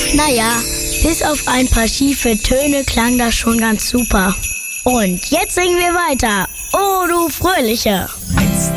Naja, bis auf ein paar schiefe Töne klang das schon ganz super. Und jetzt singen wir weiter. Oh, du Fröhliche! 1,